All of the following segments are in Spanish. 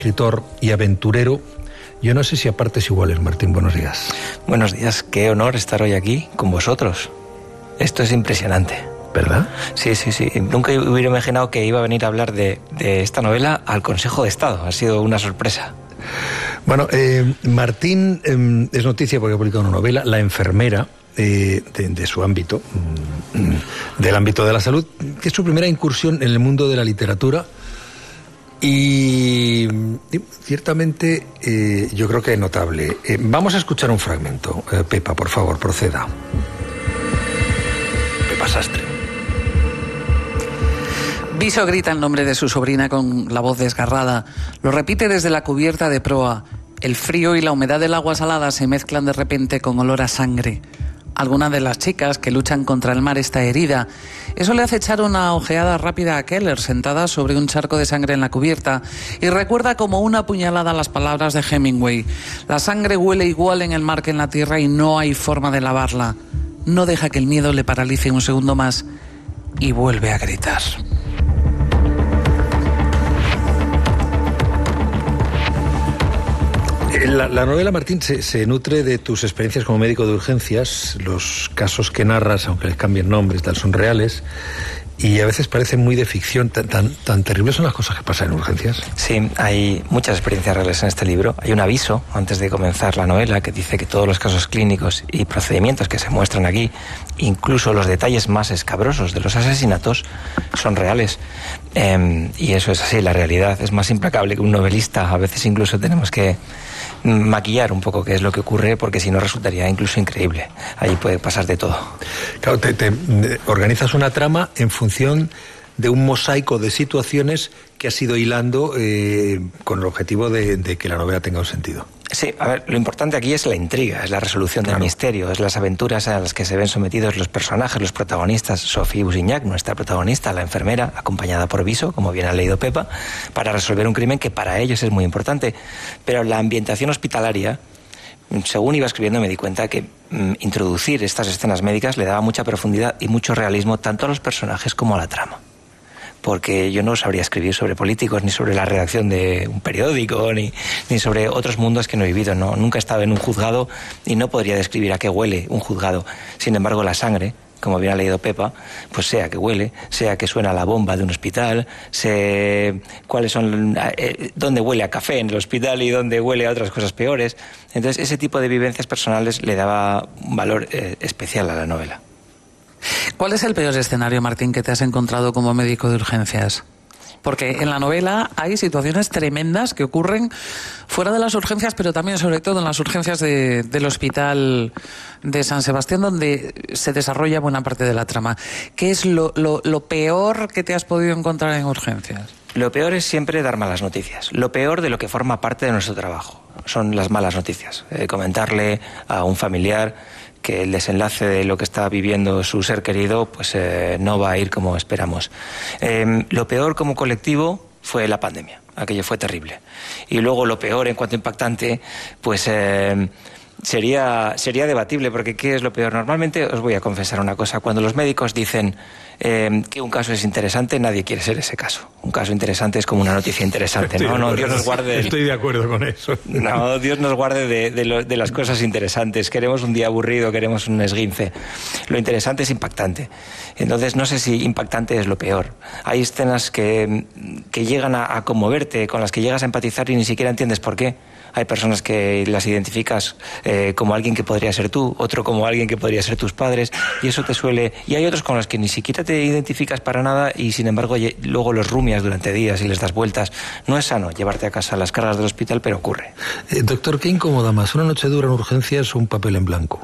escritor y aventurero. Yo no sé si a partes iguales, Martín, buenos días. Buenos días, qué honor estar hoy aquí con vosotros. Esto es impresionante. ¿Verdad? Sí. Nunca hubiera imaginado que iba a venir a hablar de esta novela al Consejo de Estado. Ha sido una sorpresa. Bueno, Martín es noticia porque ha publicado una novela, La enfermera, de su ámbito, del ámbito de la salud, que es su primera incursión en el mundo de la literatura. Y ciertamente yo creo que es notable. Vamos a escuchar un fragmento. Pepa, por favor, proceda. Pepa Sastre. Viso grita el nombre de su sobrina con la voz desgarrada. Lo repite desde la cubierta de proa. El frío y la humedad del agua salada se mezclan de repente con olor a sangre. Alguna de las chicas que luchan contra el mar está herida. Eso le hace echar una ojeada rápida a Keller, sentada sobre un charco de sangre en la cubierta, y recuerda como una puñalada las palabras de Hemingway. La sangre huele igual en el mar que en la tierra y no hay forma de lavarla. No deja que el miedo le paralice un segundo más y vuelve a gritar. La novela, Martín, se nutre de tus experiencias como médico de urgencias. Los casos que narras, aunque les cambien nombres, son reales y a veces parecen muy de ficción. ¿Tan terribles son las cosas que pasan en urgencias? Sí, hay muchas experiencias reales en este libro. Hay un aviso antes de comenzar la novela que dice que todos los casos clínicos y procedimientos que se muestran aquí, incluso los detalles más escabrosos de los asesinatos, son reales. Y eso es así, la realidad es más implacable que un novelista. A veces incluso tenemos que maquillar un poco qué es lo que ocurre, porque si no resultaría incluso increíble. Ahí puede pasar de todo. Claro, te organizas una trama en función de un mosaico de situaciones que has ido hilando con el objetivo de que la novela tenga un sentido. Sí, a ver, lo importante aquí es la intriga, es la resolución del misterio, es las aventuras a las que se ven sometidos los personajes, los protagonistas. Sophie Busignac, nuestra protagonista, la enfermera, acompañada por Viso, como bien ha leído Pepa, para resolver un crimen que para ellos es muy importante. Pero la ambientación hospitalaria, según iba escribiendo, me di cuenta que introducir estas escenas médicas le daba mucha profundidad y mucho realismo tanto a los personajes como a la trama. Porque yo no sabría escribir sobre políticos, ni sobre la redacción de un periódico, ni sobre otros mundos que no he vivido. No, nunca he estado en un juzgado y no podría describir a qué huele un juzgado. Sin embargo, la sangre, como bien ha leído Pepa, pues sea que huele, sea que suena la bomba de un hospital, sé cuáles son, dónde huele a café en el hospital y dónde huele a otras cosas peores. Entonces, ese tipo de vivencias personales le daba un valor especial a la novela. ¿Cuál es el peor escenario, Martín, que te has encontrado como médico de urgencias? Porque en la novela hay situaciones tremendas que ocurren fuera de las urgencias, pero también, sobre todo, en las urgencias del Hospital de San Sebastián, donde se desarrolla buena parte de la trama. ¿Qué es lo peor que te has podido encontrar en urgencias? Lo peor es siempre dar malas noticias. Lo peor de lo que forma parte de nuestro trabajo son las malas noticias. Comentarle a un familiar que el desenlace de lo que está viviendo su ser querido pues no va a ir como esperamos. Lo peor como colectivo fue la pandemia. Aquello fue terrible. Y luego lo peor en cuanto impactante, pues sería debatible, porque ¿qué es lo peor? Normalmente, os voy a confesar una cosa, cuando los médicos dicen que un caso es interesante, nadie quiere ser ese caso. Un caso interesante es como una noticia interesante. No, Dios nos guarde. Estoy de acuerdo con eso. No, Dios nos guarde de las cosas interesantes. Queremos un día aburrido, queremos un esguince. Lo interesante es impactante. Entonces, no sé si impactante es lo peor. Hay escenas que llegan a conmoverte, con las que llegas a empatizar y ni siquiera entiendes por qué. Hay personas que las identificas como alguien que podría ser tú, otro como alguien que podría ser tus padres, y eso te suele... Y hay otros con los que ni siquiera te identificas para nada y, sin embargo, luego los rumias durante días y les das vueltas. No es sano llevarte a casa las cargas del hospital, pero ocurre. Doctor, ¿qué incomoda más? ¿Una noche dura en urgencias o un papel en blanco?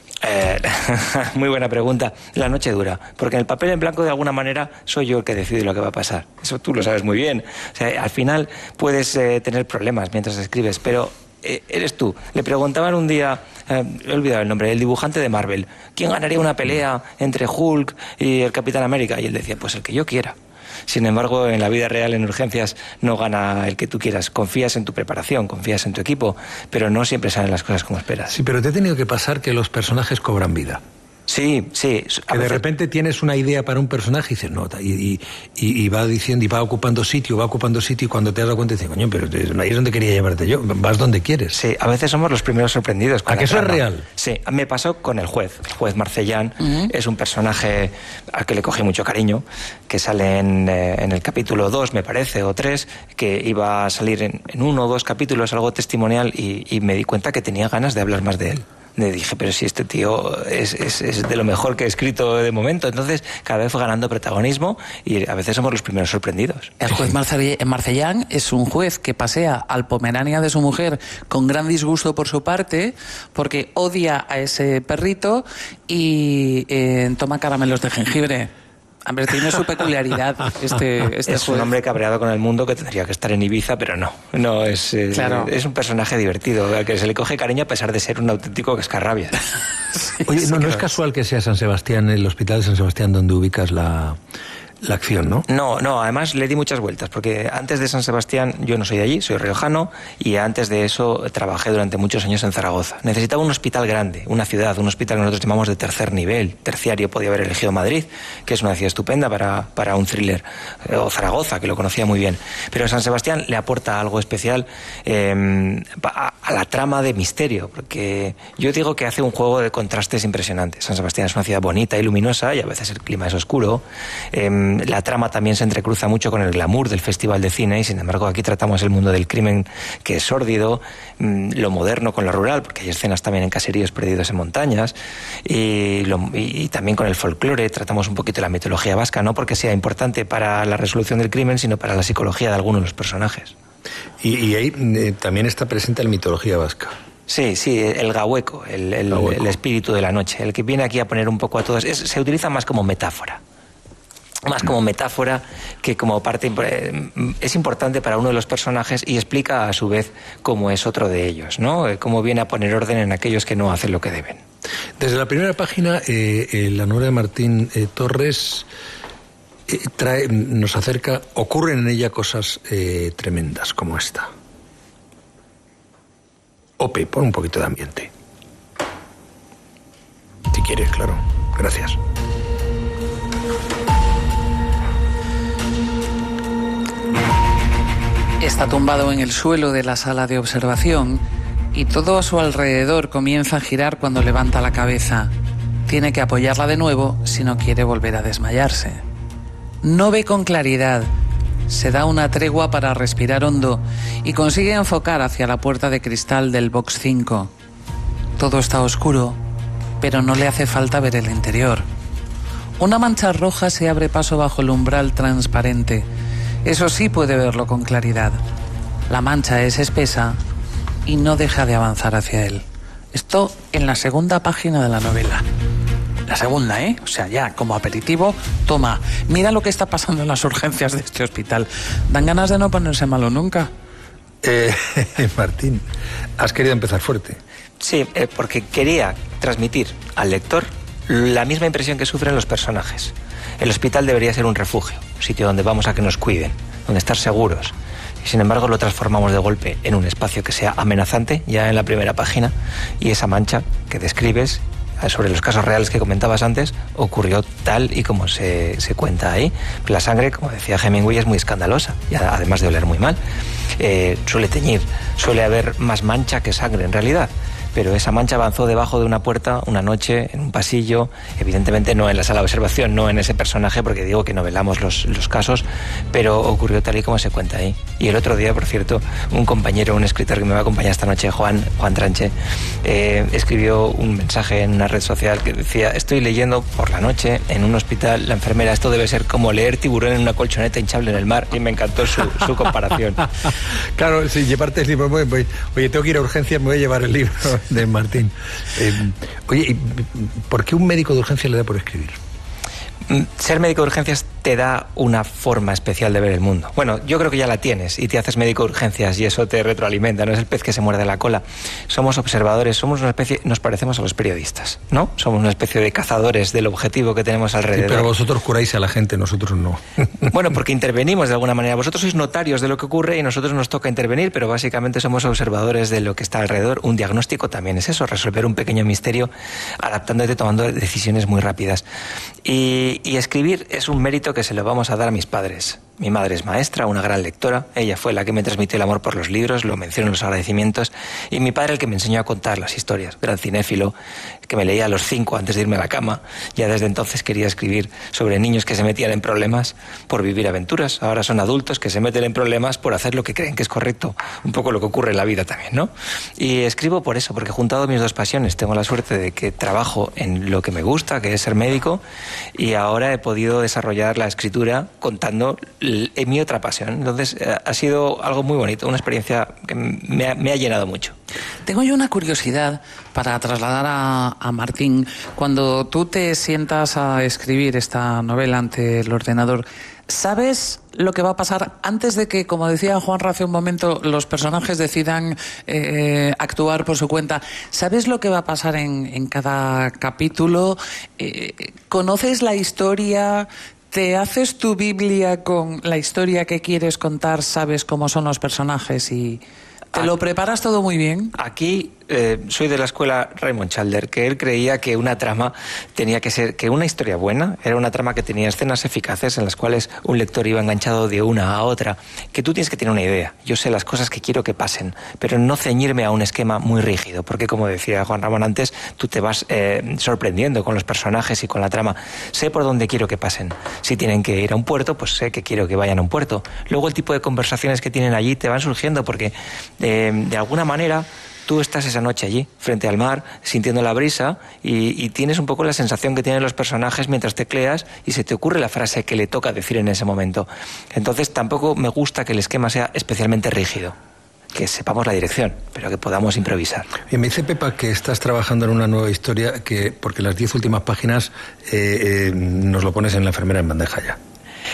Muy buena pregunta. La noche dura, porque en el papel en blanco, de alguna manera, soy yo el que decide lo que va a pasar. Eso tú lo sabes muy bien. O sea, al final puedes tener problemas mientras escribes, pero eres tú. Le preguntaban un día, he olvidado el nombre, el dibujante de Marvel, ¿quién ganaría una pelea entre Hulk y el Capitán América? Y él decía, pues el que yo quiera. Sin embargo, en la vida real, en urgencias, no gana el que tú quieras. Confías en tu preparación, confías en tu equipo, pero no siempre salen las cosas como esperas. Sí, pero te ha tenido que pasar que los personajes cobran vida. Sí. Que de repente tienes una idea para un personaje y dices, no, y va diciendo, y va ocupando sitio, y cuando te das cuenta dices, coño, pero ahí es donde quería llevarte yo, vas donde quieres. Sí, a veces somos los primeros sorprendidos. ¿A que eso es real? Sí, me pasó con el juez Marcellán. Es un personaje al que le cogí mucho cariño, que sale en el capítulo 2, me parece, o 3, que iba a salir en 1 o 2 capítulos, algo testimonial, y me di cuenta que tenía ganas de hablar más de él. Le dije, pero si este tío es de lo mejor que he escrito de momento. Entonces cada vez fue ganando protagonismo y a veces somos los primeros sorprendidos. El juez Marcellán es un juez que pasea al Pomerania de su mujer con gran disgusto por su parte, porque odia a ese perrito y toma caramelos de jengibre. A ver, tiene su peculiaridad este es juez. Un hombre cabreado con el mundo que tendría que estar en Ibiza, pero no es, claro. Es un personaje divertido, al que se le coge cariño a pesar de ser un auténtico cascarrabias. Sí, oye, no es casual que sea San Sebastián, el hospital de San Sebastián, donde ubicas la acción, ¿no? No, además le di muchas vueltas, porque antes de San Sebastián yo no soy de allí, soy riojano, y antes de eso trabajé durante muchos años en Zaragoza. Necesitaba un hospital grande, una ciudad, un hospital que nosotros llamamos de tercer nivel, terciario. Podía haber elegido Madrid, que es una ciudad estupenda para un thriller, o Zaragoza, que lo conocía muy bien. Pero San Sebastián le aporta algo especial a la trama de misterio, porque yo digo que hace un juego de contrastes impresionantes. San Sebastián es una ciudad bonita y luminosa, y a veces el clima es oscuro. La trama también se entrecruza mucho con el glamour del Festival de Cine, y sin embargo aquí tratamos el mundo del crimen, que es sórdido, lo moderno con lo rural, porque hay escenas también en caseríos perdidos en montañas, y también con el folclore. Tratamos un poquito la mitología vasca, no porque sea importante para la resolución del crimen, sino para la psicología de algunos de los personajes. Y ahí también está presente la mitología vasca. Sí, el gahueco, el espíritu de la noche, el que viene aquí a poner un poco a todos. Se utiliza más como metáfora. Que como parte. Es importante para uno de los personajes y explica a su vez cómo es otro de ellos, ¿no? Cómo viene a poner orden en aquellos que no hacen lo que deben. Desde la primera página, la novela de Martín Torres nos acerca, ocurren en ella cosas tremendas como esta. Ope, pon un poquito de ambiente. Si quieres, claro. Gracias. Está tumbado en el suelo de la sala de observación y todo a su alrededor comienza a girar cuando levanta la cabeza. Tiene que apoyarla de nuevo si no quiere volver a desmayarse. No ve con claridad. Se da una tregua para respirar hondo y consigue enfocar hacia la puerta de cristal del box 5. Todo está oscuro, pero no le hace falta ver el interior. Una mancha roja se abre paso bajo el umbral transparente. Eso sí puede verlo con claridad. La mancha es espesa y no deja de avanzar hacia él. Esto en la segunda página de la novela. La segunda, ¿eh? O sea, ya como aperitivo, toma, mira lo que está pasando en las urgencias de este hospital. Dan ganas de no ponerse malo nunca. Martín, has querido empezar fuerte. Sí, porque quería transmitir al lector la misma impresión que sufren los personajes. El hospital debería ser un refugio, un sitio donde vamos a que nos cuiden, donde estar seguros. Y sin embargo lo transformamos de golpe en un espacio que sea amenazante, ya en la primera página, y esa mancha que describes sobre los casos reales que comentabas antes ocurrió tal y como se cuenta ahí. La sangre, como decía Hemingway, es muy escandalosa, y además de oler muy mal. Suele teñir, suele haber más mancha que sangre en realidad. Pero esa mancha avanzó debajo de una puerta una noche, en un pasillo, evidentemente no en la sala de observación, no en ese personaje, porque digo que novelamos los casos, pero ocurrió tal y como se cuenta ahí. Y el otro día, por cierto, un compañero, un escritor que me va a acompañar esta noche, Juan Tranche, escribió un mensaje en una red social que decía: estoy leyendo por la noche en un hospital, la enfermera, esto debe ser como leer tiburón en una colchoneta hinchable en el mar, y me encantó su comparación. Claro, si llevarte el libro, oye, tengo que ir a urgencias, me voy a llevar el libro de Martín. Oye, ¿por qué un médico de urgencias le da por escribir? Ser médico de urgencias te da una forma especial de ver el mundo. Bueno, yo creo que ya la tienes y te haces médico de urgencias y eso te retroalimenta, no es el pez que se muerde la cola. Somos observadores, somos una especie, nos parecemos a los periodistas, ¿no? Somos una especie de cazadores del objetivo que tenemos alrededor. Sí, pero vosotros curáis a la gente, nosotros no. Bueno, porque intervenimos de alguna manera. Vosotros sois notarios de lo que ocurre y nosotros nos toca intervenir, pero básicamente somos observadores de lo que está alrededor. Un diagnóstico también es eso, resolver un pequeño misterio adaptándote, tomando decisiones muy rápidas. Y escribir es un mérito que se lo vamos a dar a mis padres. Mi madre es maestra, una gran lectora, ella fue la que me transmitió el amor por los libros, lo menciono en los agradecimientos, y mi padre el que me enseñó a contar las historias, gran cinéfilo, que me leía a los 5 antes de irme a la cama. Ya desde entonces quería escribir sobre niños que se metían en problemas por vivir aventuras. Ahora son adultos que se meten en problemas por hacer lo que creen que es correcto, un poco lo que ocurre en la vida también, ¿no? Y escribo por eso, porque he juntado mis dos pasiones. Tengo la suerte de que trabajo en lo que me gusta, que es ser médico, y ahora he podido desarrollar la escritura contando mi otra pasión. Entonces ha sido algo muy bonito, una experiencia que me ha llenado mucho. Tengo yo una curiosidad para trasladar a Martín. Cuando tú te sientas a escribir esta novela ante el ordenador, ¿sabes lo que va a pasar antes de que, como decía Juanra hace un momento, los personajes decidan actuar por su cuenta? ¿Sabes lo que va a pasar en cada capítulo? ¿Conoces la historia? ¿Te haces tu Biblia con la historia que quieres contar? ¿Sabes cómo son los personajes y te lo preparas todo muy bien? Aquí soy de la escuela Raymond Chandler, que él creía que una trama tenía que ser, que una historia buena era una trama que tenía escenas eficaces en las cuales un lector iba enganchado de una a otra, que tú tienes que tener una idea. Yo sé las cosas que quiero que pasen, pero no ceñirme a un esquema muy rígido, porque como decía Juan Ramón antes, tú te vas sorprendiendo con los personajes y con la trama. Sé por dónde quiero que pasen. Si tienen que ir a un puerto, pues sé que quiero que vayan a un puerto. Luego el tipo de conversaciones que tienen allí te van surgiendo, porque de alguna manera tú estás esa noche allí, frente al mar, sintiendo la brisa y tienes un poco la sensación que tienen los personajes mientras tecleas y se te ocurre la frase que le toca decir en ese momento. Entonces tampoco me gusta que el esquema sea especialmente rígido, que sepamos la dirección, pero que podamos improvisar. Y me dice Pepa que estás trabajando en una nueva historia, porque las 10 últimas páginas nos lo pones en La enfermera en bandeja ya.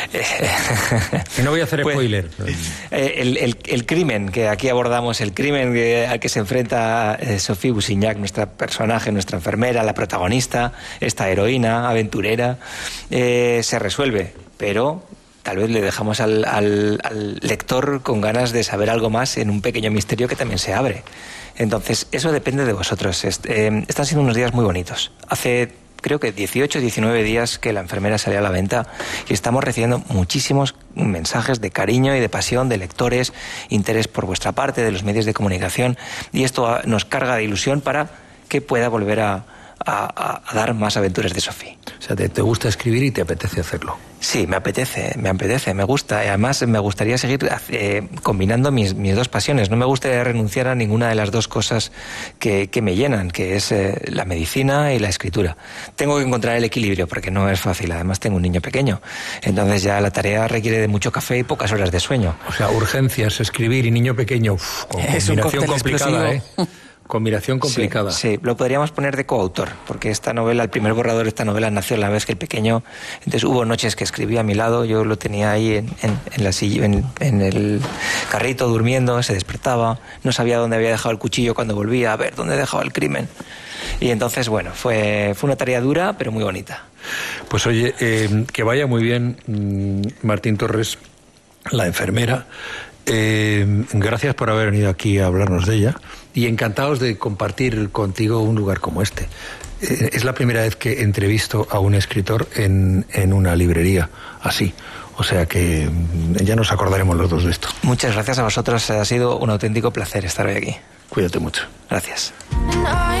Y no voy a hacer spoiler. El crimen que aquí abordamos, el crimen al que se enfrenta Sophie Boussignac, nuestra personaje, nuestra enfermera, la protagonista, esta heroína aventurera, se resuelve, pero tal vez le dejamos al lector con ganas de saber algo más en un pequeño misterio que también se abre. Entonces, eso depende de vosotros. Están siendo unos días muy bonitos. Hace creo que 18 o 19 días que La enfermera salió a la venta y estamos recibiendo muchísimos mensajes de cariño y de pasión de lectores, interés por vuestra parte, de los medios de comunicación, y esto nos carga de ilusión para que pueda volver a dar más aventuras de Sophie. O sea, te gusta escribir y te apetece hacerlo. Sí, me apetece, me gusta. Y además me gustaría seguir combinando mis dos pasiones. No me gustaría renunciar a ninguna de las dos cosas que me llenan, que es la medicina y la escritura. Tengo que encontrar el equilibrio porque no es fácil. Además tengo un niño pequeño. Entonces ya la tarea requiere de mucho café y pocas horas de sueño. O sea, urgencias, escribir y niño pequeño. Combinación complicada, ¿eh? Combinación complicada. Sí, lo podríamos poner de coautor, porque esta novela, el primer borrador de esta novela nació a la vez que el pequeño. Entonces hubo noches que escribía a mi lado, yo lo tenía ahí en la silla, en el carrito durmiendo, se despertaba, no sabía dónde había dejado el cuchillo cuando volvía, a ver dónde he dejado el crimen. Y entonces, bueno, fue una tarea dura, pero muy bonita. Pues oye, que vaya muy bien, Martín Torres, La enfermera. Gracias por haber venido aquí a hablarnos de ella y encantados de compartir contigo un lugar como este. Es la primera vez que entrevisto a un escritor en una librería así, o sea que ya nos acordaremos los dos de esto. Muchas gracias a vosotros, ha sido un auténtico placer estar hoy aquí. Cuídate mucho. Gracias.